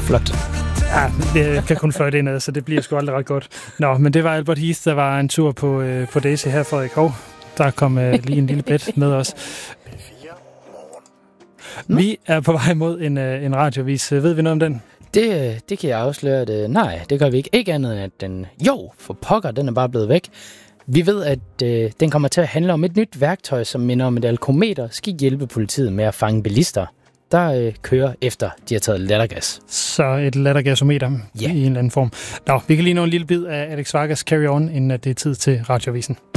Flot. Ja, det kan kun fløjte indad, så det bliver sgu aldrig ret godt. Nå, men det var Albert Heath, der var en tur på Daisy her, Frederik. Hov, der kom lige en lille blet med os. Vi er på vej mod en radioavis. Ved vi noget om den? Det kan jeg afsløre, at nej, det gør vi ikke. Ikke andet end, at den, for pokker, den er bare blevet væk. Vi ved, at den kommer til at handle om et nyt værktøj, som minder om et alkometer, skal hjælpe politiet med at fange bilister, der kører efter, de har taget lattergas. Så et lattergasometer i en eller anden form. Nå, vi kan lige nå en lille bid af Alex Vargas Carry On, inden det er tid til radioavisen.